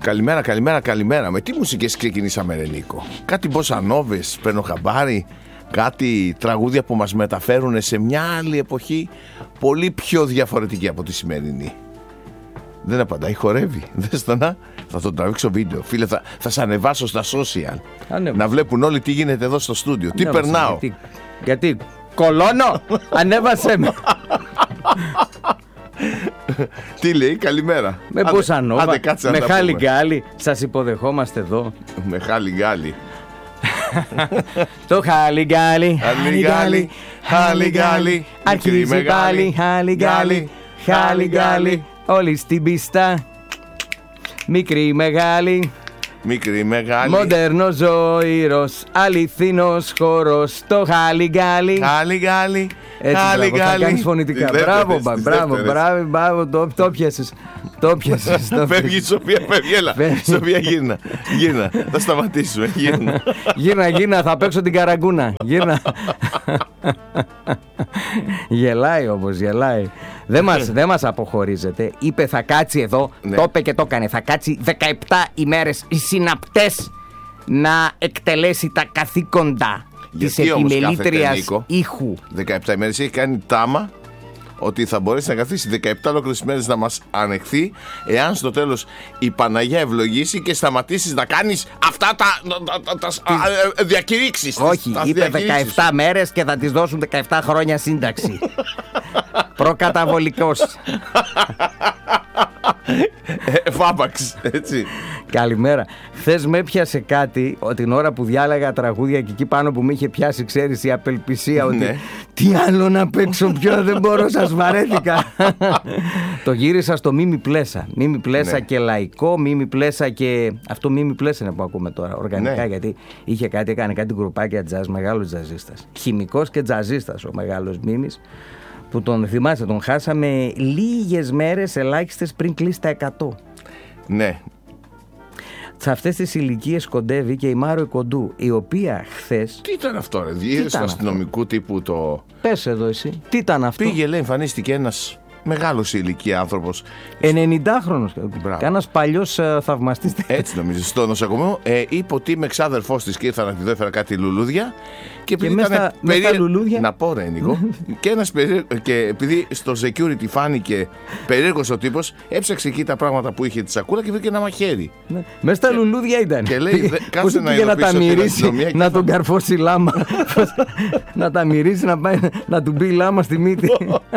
Καλημέρα. Με τι μουσικές ξεκινήσαμε, ρε Νίκο? Κάτι μποσανόβες, παίρνω χαμπάρι, κάτι τραγούδια που μας μεταφέρουν σε μια άλλη εποχή, πολύ πιο διαφορετική από τη σημερινή. Δεν απαντάει, χορεύει. Δες το να. Θα τον τραβήξω βίντεο. Φίλε, θα σε ανεβάσω στα social. Να βλέπουν όλοι τι γίνεται εδώ στο στούντιο. Τι περνάω. Γιατί κολώνω. Ανέβασε με. Τι λέει, καλημέρα. Με μποσανόβα, με χάλιγκάλι. Σας υποδεχόμαστε εδώ. Με χάλιγκάλι. Το χάλιγκάλι. Αρχίζει πάλι. Χάλιγκάλι. Όλοι στην πίστα. Μικρή μεγάλη. Μοντέρνος ζωήρος, αληθινός χορός. Το χάλιγκάλι. Έτσι, θα κάνεις φωνητικά. Μπράβο, το πιάσες. Φεύγει η Σοφία, έλα. Σοφία, γύρνα. Θα σταματήσουμε, γύρνα, θα παίξω την καραγκούνα. Γελάει όμως. Δεν μας αποχωρίζεται. Είπε θα κάτσει εδώ, το είπε και το έκανε. Θα κάτσει 17 ημέρες οι συναπτές να εκτελέσει τα καθήκοντα της επιμελήτριας ήχου. 17 ημέρες έχει κάνει τάμα ότι θα μπορέσει να καθίσει 17 ολόκληρες μέρες να μας ανεχθεί, εάν στο τέλος η Παναγιά ευλογήσει και σταματήσεις να κάνεις αυτά τα διακηρύξεις. Όχι, είπε 17 μέρες και θα τις δώσουν 17 χρόνια σύνταξη. Προκαταβολικός. Φάπαξ, έτσι. Καλημέρα. Χθες με έπιασε κάτι την ώρα που διάλεγα τραγούδια και εκεί πάνω που με είχε πιάσει, ξέρεις, η απελπισία ότι τι άλλο να παίξω, πιο δεν μπορώ, σας βαρέθηκα. Το γύρισα στο Μίμη Πλέσα. Μίμη Πλέσα και λαϊκό, Μίμη Πλέσα και... Αυτό Μίμη Πλέσα είναι που ακούμε τώρα, οργανικά, γιατί είχε κάτι, έκανε κάτι γκρουπάκια τζαζ, μεγάλος τζαζίστας. Χημικός και τζαζίστας ο μεγάλος Μίμης, που τον θυμάστε, τον χάσαμε λίγες μέρες ελάχιστες πριν κλείσει τα 100. Ναι. Σε αυτές τις ηλικίες κοντεύει και η Μάρο Κοντού, η οποία χθες... Τι ήταν αυτό, ρε? Διήρες του αστυνομικού τύπου το... Πες εδώ εσύ, τι ήταν αυτό? Πήγε, λέει, εμφανίστηκε ένας μεγάλος σε ηλικία άνθρωπος. 90χρονος. Κάνας παλιός θαυμαστής. Έτσι νομίζω. Στο νοσοκομείο είπε ότι είμαι εξάδελφός της και ήρθα να τη δω, κάτι λουλούδια. Και μέσα στα λουλούδια. Να πω, ρε Νίκο. Και επειδή στο security φάνηκε περίεργος ο τύπος, έψαξε εκεί τα πράγματα που είχε τη σακούλα και βρήκε ένα μαχαίρι. Μέσα στα λουλούδια ήταν. Και λέει, κάτσε να τα μυρίσει, να τον καρφώσει λάμα. Να τα μυρίσει, να πάει να του μπει λάμα στη μύτη.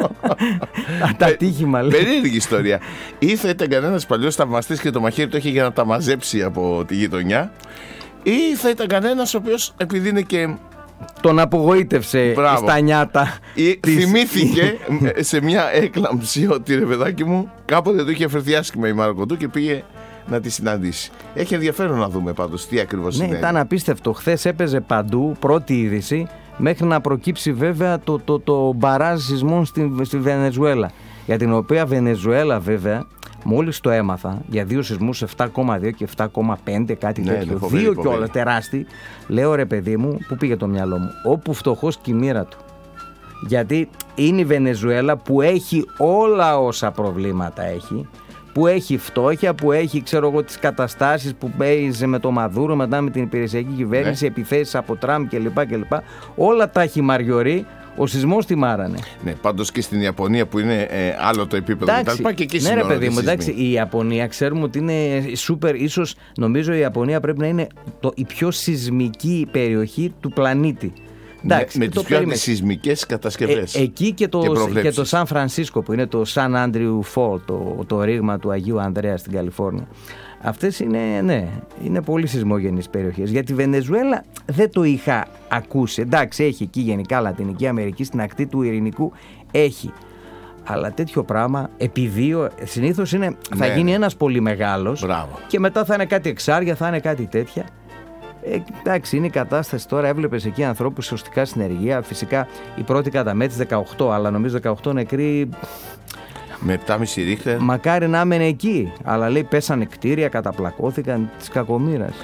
Τα τύχημα, λέει. Περίεργη ιστορία. Ή θα ήταν κανένας παλιός θαυμαστής και το μαχαίρι το είχε για να τα μαζέψει από τη γειτονιά, ή θα ήταν κανένας ο οποίος, επειδή είναι και... τον απογοήτευσε στα νιάτα. Θυμήθηκε σε μια έκλαμψη ότι, ρε παιδάκι μου, κάποτε του είχε φερθεί άσχημα η Μάρο Κοντού και πήγε να τη συναντήσει. Έχει ενδιαφέρον να δούμε πάντως τι ακριβώς συνέβη. Ναι, ήταν απίστευτο. Χθες έπαιζε παντού, πρώτη είδηση, μέχρι να προκύψει βέβαια το μπαράζ σεισμών στη Βενεζουέλα. Για την οποία Βενεζουέλα, βέβαια, μόλις το έμαθα, για 2 σεισμούς 7,2 και 7,5, κάτι τέτοιο, 2 κιόλας τεράστιοι, λέω, ρε παιδί μου, πού πήγε το μυαλό μου? Όπου φτωχός και η μοίρα του. Γιατί είναι η Βενεζουέλα που έχει όλα όσα προβλήματα έχει, που έχει φτώχεια, που έχει, ξέρω εγώ, τις καταστάσεις που παίζει με το Μαδούρο, μετά με την υπηρεσιακή κυβέρνηση, επιθέσεις από Τραμπ κλπ. Όλα τα έχει μαριωρεί. Ο σεισμός τη μάρανε. Ναι, πάντως και στην Ιαπωνία που είναι άλλο το επίπεδο κτλ. Και εκεί ναι, ρε παιδί μου, εντάξει, η Ιαπωνία ξέρουμε ότι είναι σούπερ. Ίσως νομίζω η Ιαπωνία πρέπει να είναι η πιο σεισμική περιοχή του πλανήτη. Εντάξει, με τις πιο αντισεισμικές κατασκευές. Εκεί και το Σαν Φρανσίσκο που είναι το Σαν Άντριου Φόλ, το ρήγμα του Αγίου Ανδρέα στην Καλιφόρνια. Αυτές είναι πολύ σεισμογενείς περιοχές. Για τη Βενεζουέλα δεν το είχα ακούσει. Εντάξει, έχει εκεί γενικά Λατινική Αμερική, στην ακτή του Ειρηνικού έχει. Αλλά τέτοιο πράγμα, συνήθως θα γίνει ένας πολύ μεγάλος. Μπράβο. Και μετά θα είναι κάτι εξάρια, θα είναι κάτι τέτοια. Εντάξει, είναι η κατάσταση τώρα. Έβλεπες εκεί ανθρώπους σωστικά στην ενεργεία. Φυσικά η πρώτη καταμέτρηση 18, αλλά νομίζω 18 νεκροί. Με 7,5 ρίχτερ. Μακάρι να έμενε εκεί. Αλλά λέει πέσανε κτίρια, καταπλακώθηκαν της κακομοίρας.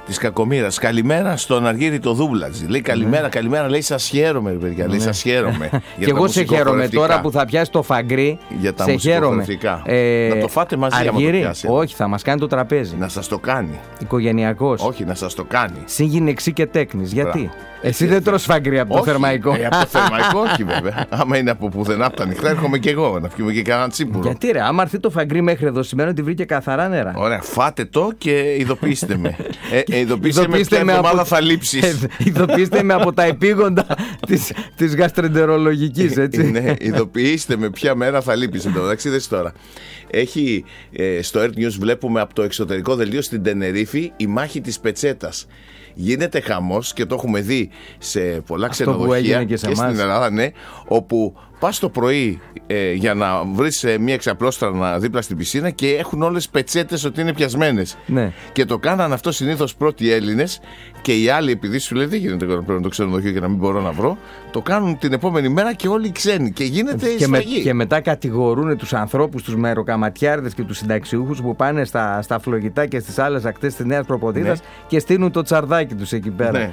της κακομοίρας. Καλημέρα στον Αργύρι το Δούμπλατζ. Λέει καλημέρα, καλημέρα. Λέει σας χαίρομαι, παιδιά. Λέει σας χαίρομαι. Και εγώ σε χαίρομαι τώρα που θα πιάσει το φαγκρί. Για τα σε χαίρομαι. Να το φάτε μαζί, άμα το πιάσει. Όχι, θα μας κάνει το τραπέζι. Να σας το κάνει. Οικογενειακός. Όχι, να σας το κάνει. Σύγινεξή και τέκνης. Γιατί? Εσύ δεν τρως φαγκρί από το θερμαϊκό. Από το θερμαϊκό, όχι βέβαια. Άμα είναι από πουθενά από τα νυχτά, έρχομαι και εγώ να πιούμε και κανένα τσίπουρο. Γιατί ρε, άμα έρθει το φαγκρί μέχρι εδώ, σημαίνει ότι βρήκε καθαρά νερά. Ωραία, φάτε το και ειδοποιήστε με. Ειδοποιήστε με ποια εβδομάδα θα λείψεις. Ειδοποιήστε με από τα επίγοντα της γαστρεντερολογικής, έτσι. Ναι, ειδοποιήστε με ποια μέρα θα λείπεις. Εντάξει, δες τώρα. Έχει στο Earth News, βλέπουμε από το εξωτερικό δελτίο στην Τενερίφη η μάχη της πετσέτας. Γίνεται χαμός και το έχουμε δει σε πολλά ξενοδοχεία και στην Ελλάδα, ναι, όπου πας το πρωί για να βρεις μια εξαπλώστρανα δίπλα στην πισίνα και έχουν όλες πετσέτες ότι είναι πιασμένες. Ναι. Και το κάναν αυτό συνήθως πρώτοι Έλληνες και οι άλλοι, επειδή σου λέει δεν γίνεται να παίρνω το ξενοδοχείο και να μην μπορώ να βρω, το κάνουν την επόμενη μέρα και όλοι οι ξένοι και γίνεται η σφαγή. Και μετά κατηγορούν τους ανθρώπους, τους μεροκαματιάρδες και τους συνταξιούχους που πάνε στα φλογητά και στις άλλες ακτές της Νέας Προποτήτας, ναι, και στείλουν το τσαρδάκι τους εκεί πέρα. Ναι.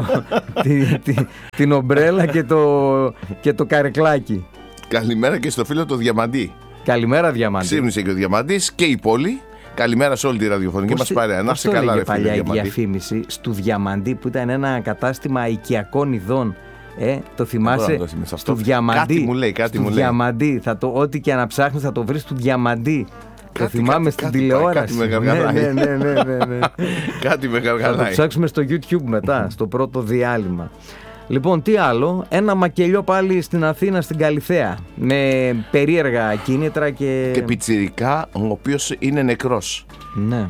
Την ομπρέλα και το καρεκλάκι. Καλημέρα και στο φίλο το Διαμαντή. Καλημέρα Διαμαντή. Ξύπνησε και ο Διαμαντής και η πόλη. Καλημέρα σε όλη τη ραδιοφωνική μας παρέα. Να είστε καλά, ρε φίλε Διαμαντή. Διαμαντή. Διαφήμιση στο Διαμαντή που ήταν ένα κατάστημα οικιακών ειδών. Το θυμάσαι? Στο Διαμαντή. Κάτι μου λέει, Διαμαντή. Ό,τι και να ψάχνεις θα το βρεις στο Διαμαντή. Το θυμάμαι στην τηλεόραση. Κάτι με γαργαλάει. Ναι. Κάτι με γαργαλάει. Θα το ψάξουμε στο YouTube μετά, στο πρώτο διάλειμμα. Λοιπόν, τι άλλο? Ένα μακελιό πάλι στην Αθήνα, στην Καλιθέα, με περίεργα κίνητρα και πιτσιρικά, ο οποίος είναι νεκρός. Ναι.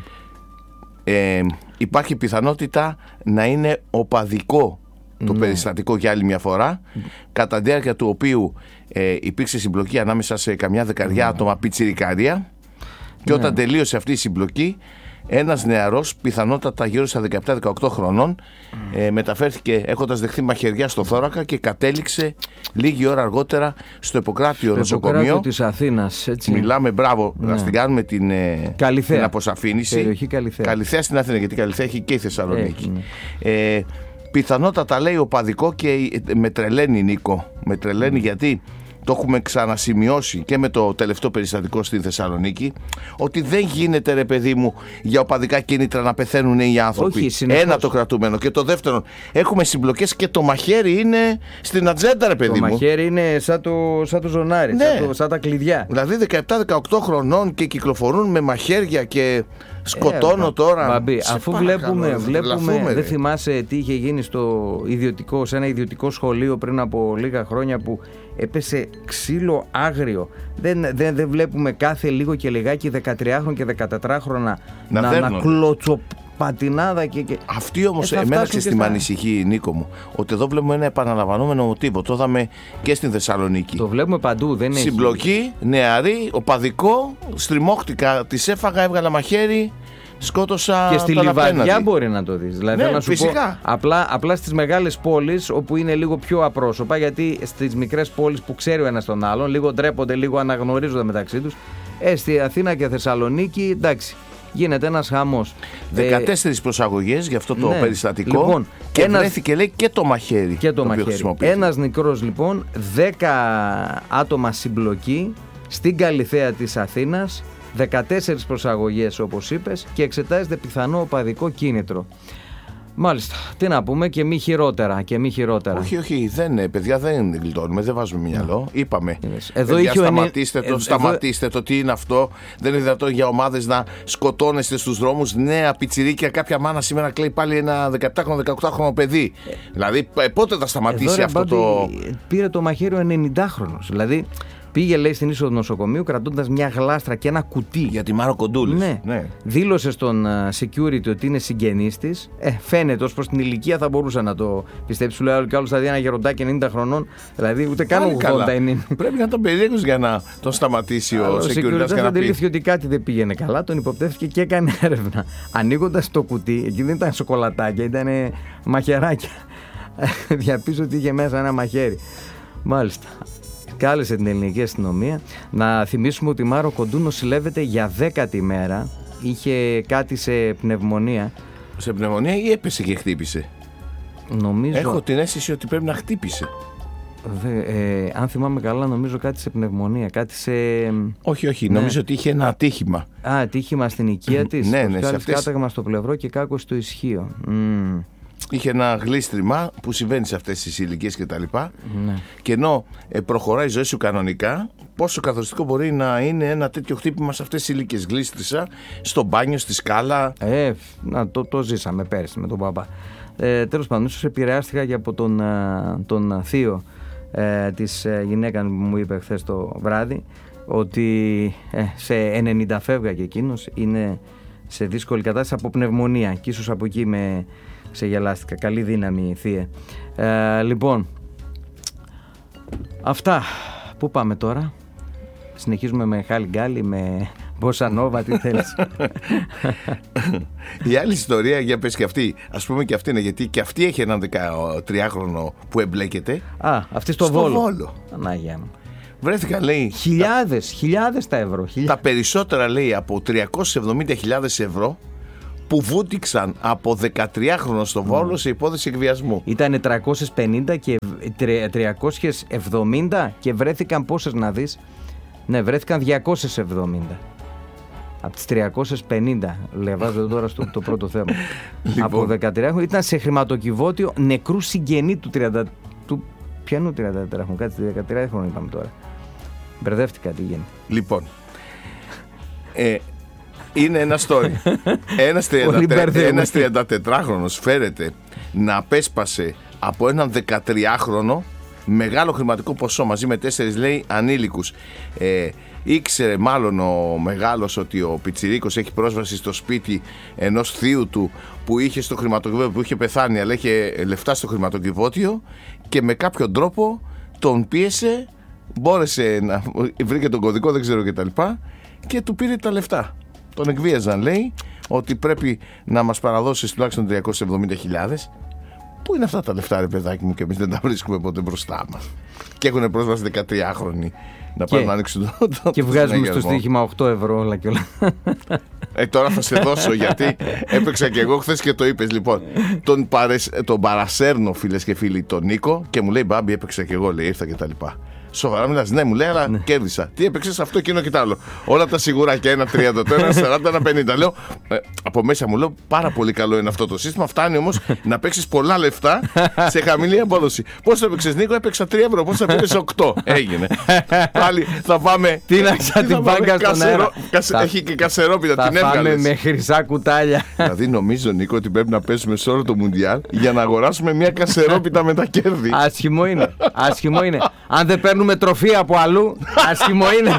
Υπάρχει πιθανότητα να είναι οπαδικό το περιστατικό για άλλη μια φορά, κατά τη διάρκεια του οποίου υπήρξε συμπλοκή ανάμεσα σε καμιά δεκαριά άτομα πιτσιρικάρια και όταν τελείωσε αυτή η συμπλοκή, ένας νεαρός, πιθανότατα γύρω στα 17-18 χρονών, μεταφέρθηκε έχοντας δεχθεί μαχαιριά στο θώρακα και κατέληξε λίγη ώρα αργότερα στο Ιπποκράτιο νοσοκομείο της Αθήνας. Έτσι. Μιλάμε, μπράβο, να την κάνουμε την αποσαφήνιση. Περιοχή Καλιθέα στην Αθήνα, γιατί Καλιθέα έχει και η Θεσσαλονίκη. Πιθανότατα λέει οπαδικό και με τρελαίνει, Νίκο. Με τρελαίνει γιατί το έχουμε ξανασημειώσει και με το τελευταίο περιστατικό στην Θεσσαλονίκη, ότι δεν γίνεται, ρε παιδί μου, για οπαδικά κίνητρα να πεθαίνουν οι άνθρωποι. Όχι, ένα το κρατούμενο. Και το δεύτερο, έχουμε συμπλοκές και το μαχαίρι είναι στην ατζέντα, ρε παιδί μου. Το μαχαίρι είναι σαν το ζωνάρι, ναι, σαν τα κλειδιά. Δηλαδή 17-18 χρονών και κυκλοφορούν με μαχαίρια και σκοτώνω τώρα. Μπαμπή, αφού βλέπουμε δεν θυμάσαι τι είχε γίνει σε ένα ιδιωτικό σχολείο πριν από λίγα χρόνια που έπεσε ξύλο άγριο. Δεν βλέπουμε κάθε λίγο και λιγάκι 13χρονων και 14χρονα να κλωτσοπατινάδα και... Αυτή όμως εμένα στη ανησυχεί, Νίκο μου, ότι εδώ βλέπουμε ένα επαναλαμβανόμενο μοτίβο. Το είδαμε και στην Θεσσαλονίκη. Το βλέπουμε παντού. Συμπλοκή, νεαρή, οπαδικό, στριμώχτηκα, τις έφαγα, έβγαλα μαχαίρι, σκότωσα. Και στη Λιβαδιά μπορεί να το δεις. Δηλαδή, ναι, να σου φυσικά. Πω, απλά στις μεγάλες πόλεις όπου είναι λίγο πιο απρόσωπα, γιατί στις μικρές πόλεις που ξέρει ο ένας τον άλλον, λίγο ντρέπονται, λίγο αναγνωρίζονται μεταξύ τους. Στη Αθήνα και Θεσσαλονίκη, εντάξει, γίνεται ένας χαμός. 14 προσαγωγές για αυτό το περιστατικό. Λοιπόν, και βρέθηκε, λέει, και το μαχαίρι. Και το μαχαίρι. Ένας νεκρός, λοιπόν, 10 άτομα συμπλοκή στην Καλιθέα της Αθήνας. 14 προσαγωγές όπως είπες και εξετάζεται πιθανό οπαδικό κίνητρο. Μάλιστα, τι να πούμε, και μη χειρότερα. Όχι, παιδιά, δεν γλιτώνουμε, δεν βάζουμε μυαλό. Είπαμε. Εδώ παιδιά, σταματήστε το, τι είναι αυτό. Δεν είναι δυνατόν για ομάδες να σκοτώνεστε στους δρόμους. Νέα πιτσιρίκια, κάποια μάνα σήμερα κλαίει πάλι ένα 17χρονο, 18χρονο παιδί. Δηλαδή, πότε θα σταματήσει αυτό το. Πήρε το μαχαίρι ο 90χρονος. Δηλαδή, πήγε, λέει, στην είσοδο του νοσοκομείου κρατώντας μια γλάστρα και ένα κουτί. Για τη Μάρο Κοντούλης. Ναι. Δήλωσε στον security ότι είναι συγγενής της. Φαίνεται ως προς την ηλικία θα μπορούσε να το πιστέψει. Σου λέει κι άλλο θα δει ένα γεροντάκι 90 χρονών. Δηλαδή ούτε καν 80 είναι. Πρέπει να τον περίεργος για να τον σταματήσει ο security. Δεν αντιλήφθηκε ότι κάτι δεν πήγαινε καλά. Τον υποπτεύθηκε και έκανε έρευνα. Ανοίγοντας το κουτί, εκεί δεν ήταν σοκολατάκια, ήταν μαχαιράκια. Διαπίστωσε ότι είχε μέσα ένα μαχαίρι. Μάλιστα. Κάλεσε την ελληνική αστυνομία. Να θυμίσουμε ότι η Μάρο Κοντού νοσηλεύεται για 10η μέρα. Είχε κάτι σε πνευμονία. Σε πνευμονία ή έπεσε και χτύπησε? Νομίζω. Έχω την αίσθηση ότι πρέπει να χτύπησε. Αν θυμάμαι καλά, νομίζω κάτι σε πνευμονία, κάτι σε... Όχι, νομίζω ότι είχε ένα ατύχημα. Ατύχημα στην οικία της. Ναι, σε αυτές... κάταγμα στο πλευρό και κάκο στο ισχύο. Είχε ένα γλίστριμα που συμβαίνει σε αυτές τις ηλικίες κτλ. Ναι. Και ενώ προχωράει η ζωή σου κανονικά, πόσο καθοριστικό μπορεί να είναι ένα τέτοιο χτύπημα σε αυτές τις ηλικίες? Γλίστρισα στο μπάνιο, στη σκάλα. Το ζήσαμε πέρσι με τον παπά. Τέλος πάντων, ίσως επηρεάστηκα και από τον θείο της γυναίκας που μου είπε χθες το βράδυ ότι σε 90 φεύγα και εκείνος είναι σε δύσκολη κατάσταση από πνευμονία και ίσως από εκεί σε γελάστηκα. Καλή δύναμη, θεία. Λοιπόν, αυτά. Πού πάμε τώρα? Συνεχίζουμε με Χάλι Γκάλι, με Μπόσα Νόβα, τι θέλεις? Η άλλη ιστορία, για πες και αυτή. Ας πούμε και αυτή είναι, γιατί και αυτή έχει έναν 13χρονο που εμπλέκεται. Αυτή στο Βόλο. Ανάγια μου. Βρέθηκαν, λέει, χιλιάδες τα ευρώ. Τα περισσότερα, λέει, από 370.000 ευρώ που βούτυξαν από 13χρονο στο Βόλο σε υπόθεση εκβιασμού. Ήταν 350 και 370 και βρέθηκαν πόσες να δεις? Ναι, βρέθηκαν 270. Από τις 350, λεβάζω τώρα το πρώτο θέμα. Λοιπόν. Από 13 ήταν σε χρηματοκιβώτιο νεκρού συγγενή του ποιανού 34χρονου, κάτι 13χρονου είπαμε τώρα. Μπερδεύτηκα, τι γίνεται. Λοιπόν, είναι ένα story. Ένας 34χρονος φέρεται να απέσπασε από έναν 13χρονο μεγάλο χρηματικό ποσό μαζί με 4, λέει, ανήλικους. Ήξερε μάλλον ο μεγάλος ότι ο πιτσιρίκος έχει πρόσβαση στο σπίτι ενός θείου του που είχε στο χρηματοκιβώτιο, που είχε πεθάνει, αλλά είχε λεφτά στο χρηματοκιβώτιο, και με κάποιον τρόπο τον πίεσε, μπόρεσε να βρήκε τον κωδικό, δεν ξέρω, και του πήρε τα λεφτά. Τον εκβίαζαν, λέει, ότι πρέπει να μας παραδώσεις τουλάχιστον 370.000. Πού είναι αυτά τα λεφτά, ρε παιδάκι μου, και εμείς δεν τα βρίσκουμε ποτέ μπροστά μας? Και έχουν πρόσβαση 13χρονοι να πάνε να ανοίξουν το. Και βγάζουμε στο στοίχημα 8 ευρώ όλα και όλα. Τώρα θα σε δώσω, γιατί έπαιξα και εγώ χθες και το είπες. Λοιπόν, τον παρασέρνω, φίλες και φίλοι, τον Νίκο, και μου λέει, Μπάμπη, έπαιξα και εγώ, λέει, ήρθα και τα λοιπά. Σοβαρά μιλάς? Ναι, μου λέει, αλλά κέρδισα. Τι έπαιξες? Αυτό, εκείνο και τ' άλλο. Όλα τα σιγουράκια, ένα 30, το ένα 40, ένα 50. Λέω, από μέσα μου λέω, πάρα πολύ καλό είναι αυτό το σύστημα. Φτάνει όμως να παίξεις πολλά λεφτά σε χαμηλή απόδοση. Πώς το έπαιξες, Νίκο? Έπαιξα 3 ευρώ. Πώς θα πήρες 8? Έγινε. Πάλι θα πάμε. Τίναξα την μπάγκα στον αέρα. Έχει και κασερόπιτα, την έβγαλες. Θα πάμε με χρυσά κουτάλια. Δηλαδή, νομίζω, Νίκο, ότι πρέπει να πέσουμε σε όλο το Μουντιάλ για να αγοράσουμε μια κασερόπιτα με τα κέρδη. Άσχημο είναι. Αν δεν παίρνουμε τροφή από αλλού, άσχημο είναι.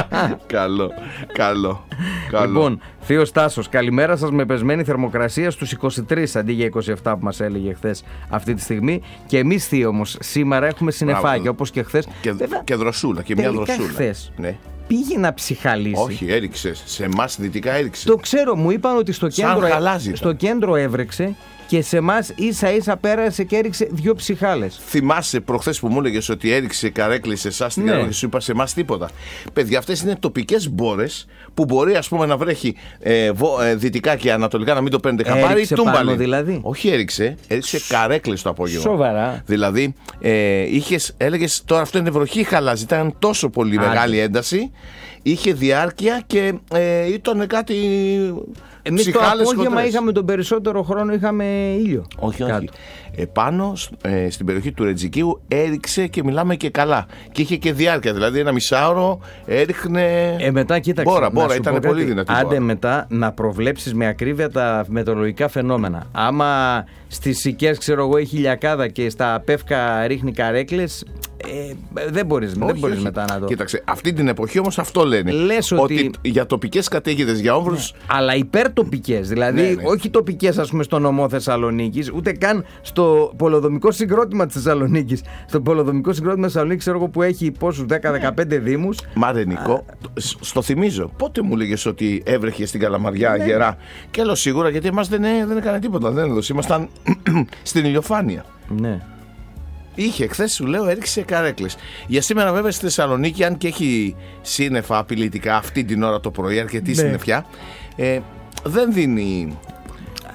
Καλό. Λοιπόν, θείος Τάσος, καλημέρα σας, με πεσμένη θερμοκρασία στους 23 αντί για 27 που μας έλεγε χθες αυτή τη στιγμή. Και εμείς, θείο, όμως σήμερα έχουμε συννεφάκια, όπως και χθες. Και δροσούλα, και μια δροσούλα. Χθες πήγε να ψυχαλίσει. Όχι, έριξες. Σε εμάς δυτικά έριξε. Το ξέρω, μου είπαν ότι στο κέντρο έβρεξε. Και σε εμάς ίσα-ίσα πέρασε και έριξε 2 ψυχάλες. Θυμάσαι προχθές που μου έλεγες ότι έριξε καρέκλες σε εσάς στην Γερμανία και σου είπα σε εμάς τίποτα? Παιδιά, αυτές είναι τοπικές μπόρες που μπορεί, ας πούμε, να βρέχει δυτικά και ανατολικά, να μην το παίρνετε χαμπάρι. Έριξε πάνω δηλαδή? Όχι, έριξε καρέκλες το απόγευμα. Σοβαρά? Δηλαδή, έλεγες τώρα αυτό είναι βροχή, χαλάζει. Ήταν τόσο πολύ μεγάλη ένταση, είχε διάρκεια και ήταν κάτι. Εμείς το απόγευμα είχαμε τον περισσότερο χρόνο, είχαμε ήλιο. Όχι. Επάνω στην περιοχή του Ρετζικίου έριξε και μιλάμε και καλά. Και είχε και διάρκεια, δηλαδή ένα μισάωρο έριχνε. Μετά κοίταξε. Μπόρα, ήταν πολύ δυνατή. Άντε μετά να προβλέψεις με ακρίβεια τα μετεωρολογικά φαινόμενα. Άμα στις Σικές, ξέρω εγώ, έχει χιλιακάδα και στα Πεύκα ρίχνει καρέκλες, δεν μπορείς μετά να το. Κοίταξε, αυτή την εποχή όμως αυτό λένε. Λες ότι για τοπικές καταιγίδες, για όμβρους. Ναι, αλλά υπερτοπικές. Δηλαδή, όχι τοπικές, ας πούμε, στο νομό Θεσσαλονίκης, ούτε καν στο πολεοδομικό συγκρότημα της Θεσσαλονίκης. Στο πολεοδομικό συγκρότημα της Θεσσαλονίκης, ξέρω εγώ, που έχει πόσους, 10-15 δήμους. Μάρε Νικό, στο θυμίζω. Πότε μου λέγες ότι έβρεχε στην Καλαμαριά γερά? Και λέω σίγουρα, γιατί εμάς δεν έκανε τίποτα. Δεν έδωσε. Ήμασταν στην ηλιοφάνεια. Ναι. Είχε χθες, σου λέω, έριξε καρέκλες. Για σήμερα, βέβαια, στη Θεσσαλονίκη, αν και έχει σύννεφα απειλητικά αυτή την ώρα το πρωί, αρκετή συννεφιά, δεν δίνει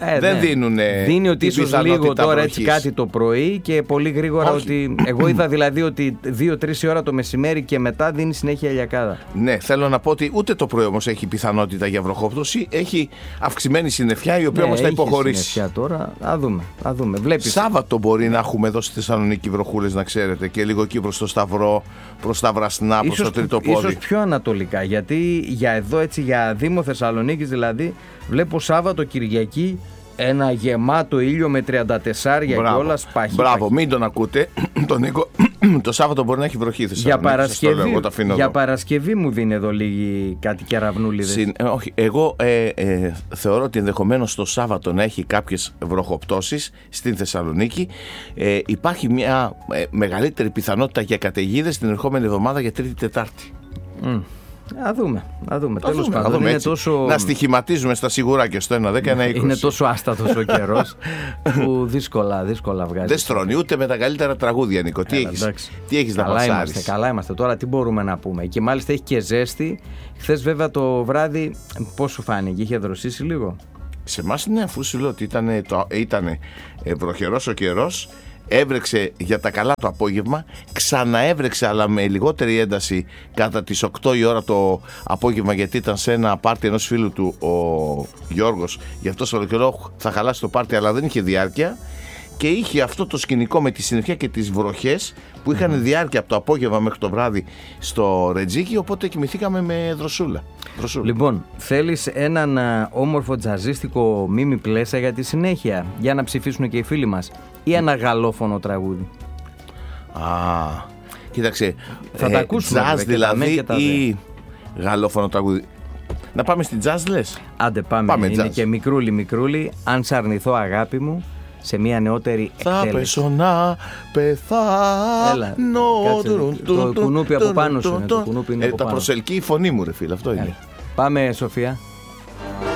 δεν δίνουν. Δίνει ότι ίσως λίγο τώρα έτσι κάτι το πρωί και πολύ γρήγορα. Ότι εγώ είδα δηλαδή ότι 2-3 η ώρα το μεσημέρι και μετά δίνει συνέχεια ηλιακάδα. Ναι, θέλω να πω ότι ούτε το πρωί όμως έχει πιθανότητα για βροχόπτωση. Έχει αυξημένη συννεφιά, η οποία όμως θα υποχωρήσει. Συννεφιά τώρα, θα δούμε. Βλέπεις. Σάββατο μπορεί να έχουμε εδώ στη Θεσσαλονίκη βροχούλες, να ξέρετε, και λίγο εκεί προς το Σταυρό, προς τα Βρασνά, προς το Τριτοπόδι. Ίσως πιο ανατολικά, γιατί για εδώ έτσι, για Δήμο Θεσσαλονίκης δηλαδή, βλέπω Σάββατο Κυριακή ένα γεμάτο ήλιο με 34 και όλα σπάχη. Μπράβο, μην τον ακούτε, τον Νίκο. Το Σάββατο μπορεί να έχει βροχή Θεσσαλονίκη. Για Παρασκευή μου δίνει εδώ λίγοι κάτι κεραυνούλιδες. Όχι, εγώ θεωρώ ότι ενδεχομένως το Σάββατο να έχει κάποιες βροχοπτώσεις στην Θεσσαλονίκη. Υπάρχει μια μεγαλύτερη πιθανότητα για καταιγίδες την ερχόμενη εβδομάδα για Τρίτη-Τετάρτη. Να δούμε. Τέλος πάντων, είναι τόσο... Να στοιχηματίζουμε στα σιγουράκια στο 1-10, 1-20. Είναι τόσο άστατος ο καιρός που δύσκολα βγάζει. Δεν στρώνει ούτε με τα καλύτερα τραγούδια, Νίκο. Τι έχεις να πασάρεις? Καλά είμαστε. Τώρα τι μπορούμε να πούμε? Και μάλιστα έχει και ζέστη. Χθες βέβαια το βράδυ πώς σου φάνηκε? Είχε δροσίσει λίγο? Σε εμάς ναι, αφού σου λέω ότι ήταν βροχερός ο καιρός. Έβρεξε για τα καλά το απόγευμα, ξαναέβρεξε αλλά με λιγότερη ένταση κατά τις 8 η ώρα το απόγευμα, γιατί ήταν σε ένα πάρτι ενός φίλου του ο Γιώργος. Γι' αυτό στο καιρό θα χαλάσει το πάρτι, αλλά δεν είχε διάρκεια. Και είχε αυτό το σκηνικό με τη συννεφιά και τις βροχές που είχαν διάρκεια από το απόγευμα μέχρι το βράδυ στο Ρετζίκι, οπότε κοιμηθήκαμε με δροσούλα. Λοιπόν, θέλεις έναν όμορφο τζαζίστικο Μίμη Πλέσα για τη συνέχεια, για να ψηφίσουν και οι φίλοι μας, ή ένα γαλλόφωνο τραγούδι? Κοίταξε, θα τα ακούσουμε, τζαζ δηλαδή ή γαλλόφωνο τραγούδι? Να πάμε στην τζαζ λες? Άντε πάμε είναι jazz. Και μικρούλι, αν σ' αρνηθώ αγάπη μου, σε μια νεότερη εκτέλεση. Θα πέσω να πεθάνω. Το κουνούπι από πάνω σου. Τα προσελκύει η φωνή μου, ρε φίλε, αυτό είναι. Πάμε, Σοφία.